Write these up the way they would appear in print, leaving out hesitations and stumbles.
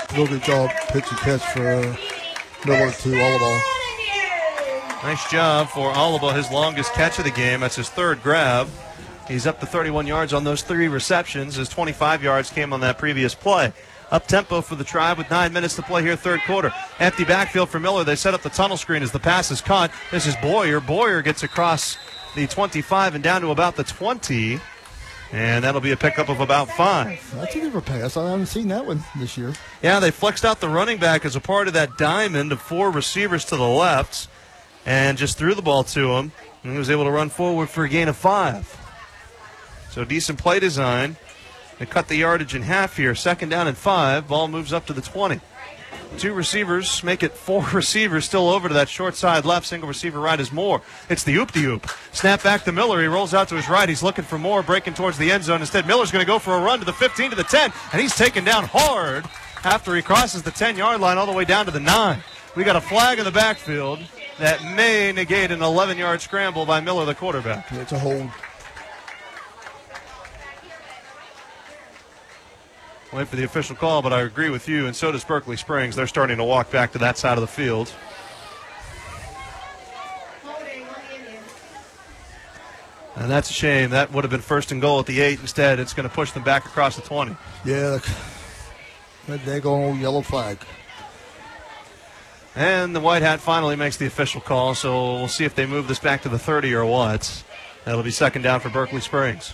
Real good job, pitch and catch for Miller to Oliver. Nice job for Oliver, his longest catch of the game. That's his third grab. He's up to 31 yards on those 3 receptions. His 25 yards came on that previous play. Up tempo for the Tribe with 9 minutes to play here, third quarter. Empty backfield for Miller. They set up the tunnel screen as the pass is caught. This is Boyer. Boyer gets across the 25 and down to about the 20. And that'll be a pickup of about 5. That's a different pass. I haven't seen that one this year. Yeah, they flexed out the running back as a part of that diamond of 4 receivers to the left and just threw the ball to him. And he was able to run forward for a gain of 5. So decent play design. They cut the yardage in half here. 2nd down and 5. Ball moves up to the 20. 2 receivers make it 4 receivers still over to that short side left. Single receiver right is Moore. It's the oop-de-oop. Snap back to Miller. He rolls out to his right. He's looking for Moore, breaking towards the end zone. Instead, Miller's going to go for a run to the 15 to the 10, and he's taken down hard after he crosses the 10-yard line all the way down to the 9. We got a flag in the backfield that may negate an 11-yard scramble by Miller, the quarterback. It's a hold. Wait for the official call, but I agree with you, and so does Berkeley Springs. They're starting to walk back to that side of the field. And that's a shame. That would have been 1st and goal at the 8. Instead, it's going to push them back across the 20. Yeah, they're going yellow flag. And the White Hat finally makes the official call, so we'll see if they move this back to the 30 or what. That'll be 2nd down for Berkeley Springs.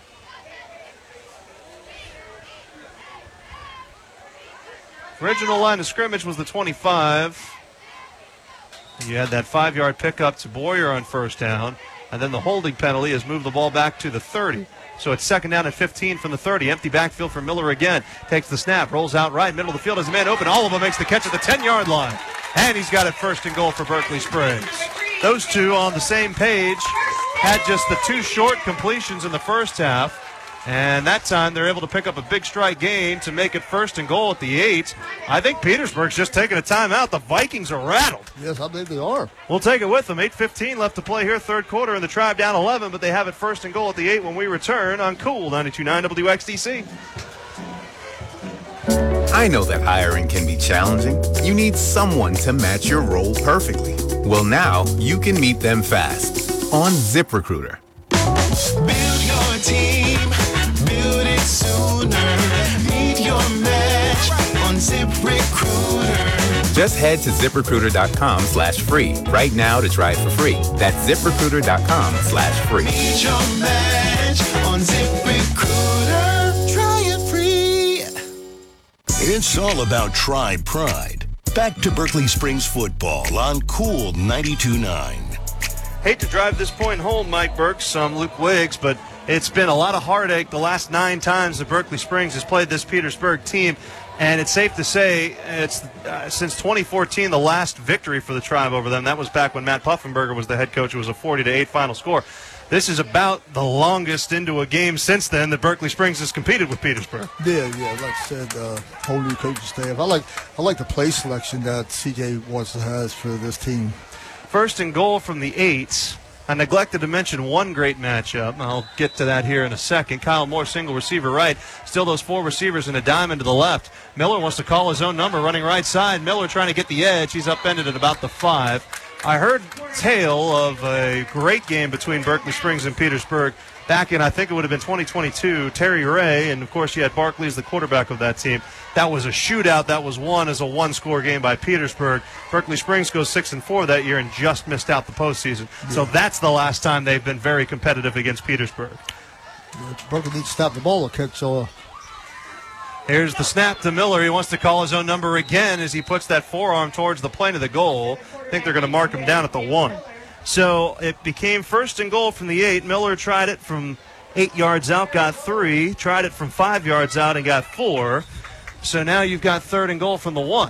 Original line of scrimmage was the 25. You had that 5-yard pickup to Boyer on 1st down, and then the holding penalty has moved the ball back to the 30. So it's 2nd down and 15 from the 30. Empty backfield for Miller again. Takes the snap, rolls out right, middle of the field as a man open. Oliver makes the catch at the 10-yard line, and he's got it 1st and goal for Berkeley Springs. Those two on the same page had just the 2 short completions in the first half. And that time they're able to pick up a big strike gain to make it 1st and goal at the 8. I think Petersburg's just taking a timeout. The Vikings are rattled. Yes, I believe they are. We'll take it with them. 8:15 left to play here, third quarter, and the Tribe down 11, but they have it 1st and goal at the 8 when we return on Cool 92.9 WXDC. I know that hiring can be challenging. You need someone to match your role perfectly. Well, now you can meet them fast on ZipRecruiter. Build your team. Build it sooner. Meet your match on ZipRecruiter. Just head to ZipRecruiter.com/free right now to try it for free. That's ZipRecruiter.com/free. Meet your match on ZipRecruiter. Try it free. It's all about Tribe Pride. Back to Berkeley Springs football on Cool 92.9. Hate to drive this point home, Mike Burks. I'm Luke Wiggs, but it's been a lot of heartache the last 9 times that Berkeley Springs has played this Petersburg team. And it's safe to say it's since 2014 the last victory for the Tribe over them. That was back when Matt Puffenberger was the head coach. It was a 40-8 final score. This is about the longest into a game since then that Berkeley Springs has competed with Petersburg. Yeah. Like I said, whole new coaching staff. I like the play selection that CJ Watson has for this team. 1st and goal from the 8. I neglected to mention one great matchup. I'll get to that here in a second. Kyle Moore, single receiver right. Still those 4 receivers and a diamond to the left. Miller wants to call his own number, running right side. Miller trying to get the edge. He's upended at about the 5. I heard tale of a great game between Berkeley Springs and Petersburg back in, I think it would have been 2022. Terry Ray, and of course you had Barkley as the quarterback of that team. That was a shootout. That was won as a 1-score game by Petersburg. Berkeley Springs goes 6-4 that year and just missed out the postseason. Yeah. So that's the last time they've been very competitive against Petersburg. Yeah, Berkeley needs to stop the ball or catch. Here's the snap to Miller. He wants to call his own number again as he puts that forearm towards the plane of the goal. I think they're going to mark him down at the 1. So it became 1st and goal from the 8. Miller tried it from 8 yards out, got 3. Tried it from 5 yards out and got 4. So now you've got 3rd and goal from the 1.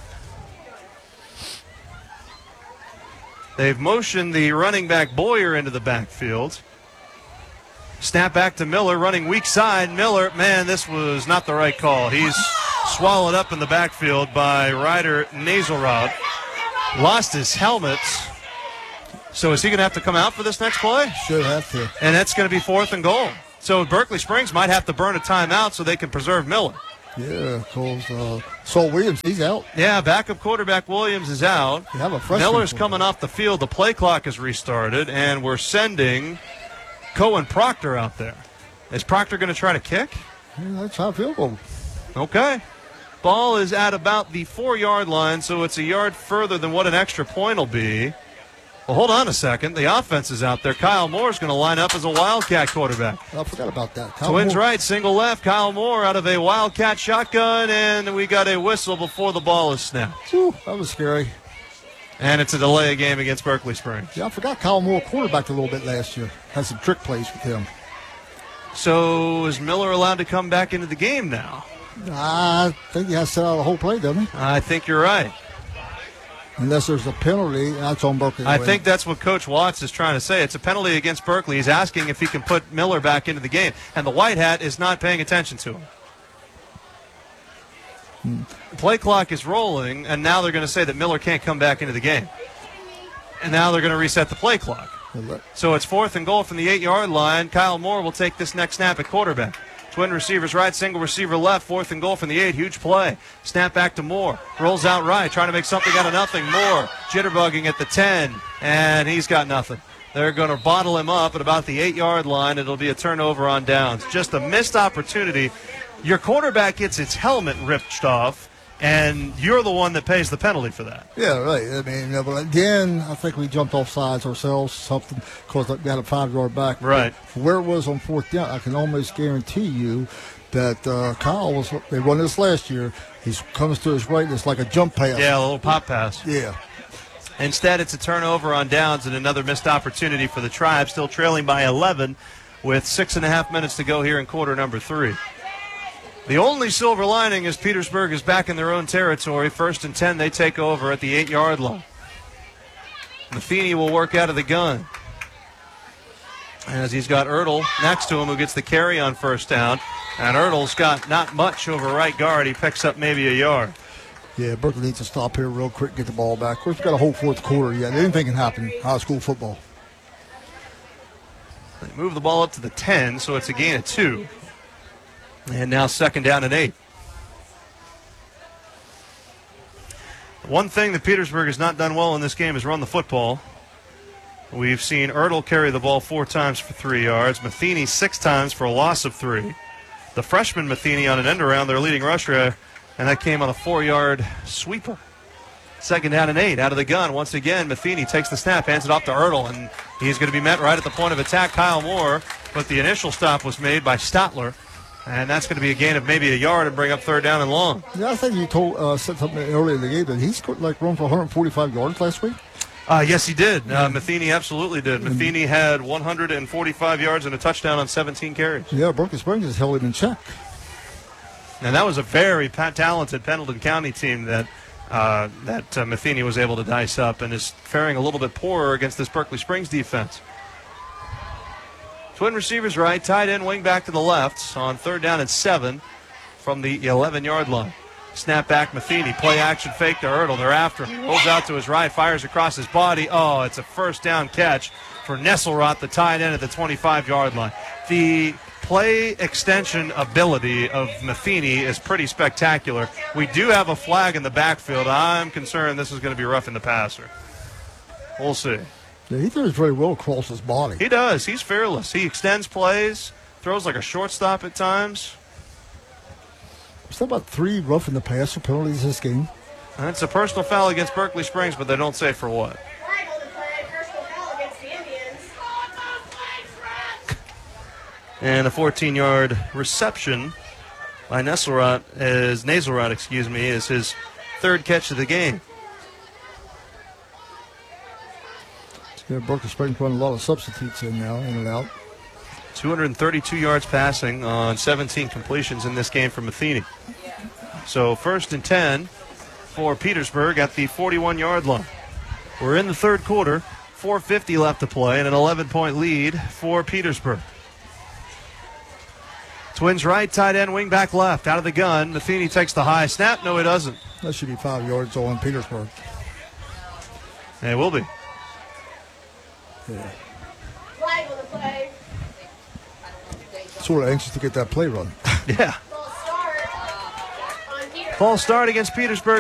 They've motioned the running back Boyer into the backfield. Snap back to Miller, running weak side. Miller, man, this was not the right call. He's swallowed up in the backfield by Ryder Nazelrod. Lost his helmet. So is he going to have to come out for this next play? Should have to. And that's going to be 4th and goal. So Berkeley Springs might have to burn a timeout so they can preserve Miller. Yeah, because Saul Williams, he's out. Yeah, backup quarterback Williams is out. You have a freshman Miller's quarterback. coming off the field. The play clock is restarted, and we're sending Cohen Proctor out there. Is Proctor going to try to kick? Yeah, that's how I feel goal. Okay. Ball is at about the 4-yard line, so it's a yard further than what an extra point will be. Well, hold on a second. The offense is out there. Kyle Moore's going to line up as a Wildcat quarterback. I forgot about that. Kyle Twins Moore. right, single left. Kyle Moore out of a Wildcat shotgun, and we got a whistle before the ball is snapped. Whew, that was scary. And it's a delay game against Berkeley Springs. Yeah, I forgot Kyle Moore quarterbacked a little bit last year. Had some trick plays with him. So is Miller allowed to come back into the game now? I think he has to set out the whole play, doesn't he? I think you're right. Unless there's a penalty, that's on Berkeley. I think that's what Coach Watts is trying to say. It's a penalty against Berkeley. He's asking if he can put Miller back into the game. And the White Hat is not paying attention to him. The play clock is rolling, and now they're going to say that Miller can't come back into the game. And now they're going to reset the play clock. So it's 4th and goal from the 8-yard line. Kyle Moore will take this next snap at quarterback. Twin receivers right, single receiver left, 4th and goal from the 8. Huge play. Snap back to Moore. Rolls out right, trying to make something out of nothing. Moore jitterbugging at the 10, and he's got nothing. They're going to bottle him up at about the 8-yard line. It'll be a turnover on downs. Just a missed opportunity. Your quarterback gets its helmet ripped off, and you're the one that pays the penalty for that. Yeah, right. I mean, but again, I think we jumped off sides ourselves, something, because we got a 5-yard back. Right. Where it was on 4th down, I can almost guarantee you that Kyle was, they run this last year, he comes to his right, and it's like a jump pass. Yeah, a little pop pass. Yeah. Instead, it's a turnover on downs and another missed opportunity for the Tribe, still trailing by 11 with 6.5 minutes to go here in quarter number 3. The only silver lining is Petersburg is back in their own territory. 1st and 10, they take over at the 8-yard line. Matheny will work out of the gun, as he's got Ertl next to him, who gets the carry on 1st down. And Ertl's got not much over right guard. He picks up maybe a yard. Yeah, Berkeley needs to stop here real quick, get the ball back. Of course, we've got a whole 4th quarter yet. Anything can happen in high school football. They move the ball up to the 10, so it's a gain of 2. And now 2nd down and 8. One thing that Petersburg has not done well in this game is run the football. We've seen Ertl carry the ball 4 times for 3 yards. Matheny 6 times for a loss of 3. The freshman Matheny on an end around, their leading rusher, and that came on a 4-yard sweeper. 2nd down and 8 out of the gun. Once again, Matheny takes the snap, hands it off to Ertl, and he's going to be met right at the point of attack, Kyle Moore. But the initial stop was made by Stotler. And that's going to be a gain of maybe a yard and bring up 3rd down and long. Yeah, I think you said something earlier in the game that he's run for 145 yards last week. Yes, he did. Matheny absolutely did. Matheny had 145 yards and a touchdown on 17 carries. Yeah, Berkeley Springs has held him in check. And that was a very talented Pendleton County team that Matheny was able to dice up and is faring a little bit poorer against this Berkeley Springs defense. Twin receivers right, tight end, wing back to the left on 3rd down and 7 from the 11-yard line. Snap back, Matheny, play action fake to Ertl. They're after him. Rolls out to his right, fires across his body. Oh, it's a 1st down catch for Nesselrot, the tight end at the 25-yard line. The play extension ability of Matheny is pretty spectacular. We do have a flag in the backfield. I'm concerned this is going to be roughing the passer. We'll see. Yeah, he throws very well across his body. He does. He's fearless. He extends plays, throws like a shortstop at times. There's still about 3 roughing the passer penalties this game. And it's a personal foul against Berkeley Springs, but they don't say for what. And a 14-yard reception by Naselrod is his 3rd catch of the game. Yeah, Berkeley Springs running a lot of substitutes in now, in and out. 232 yards passing on 17 completions in this game for Matheny. So 1st and 10 for Petersburg at the 41-yard line. We're in the 3rd quarter, 4:50 left to play, and an 11-point lead for Petersburg. Twins right, tight end, wing back left, out of the gun. Matheny takes the high snap. No, he doesn't. That should be 5 yards on Petersburg. And it will be. Yeah. Sort of anxious to get that play run. Yeah. False start against Petersburg.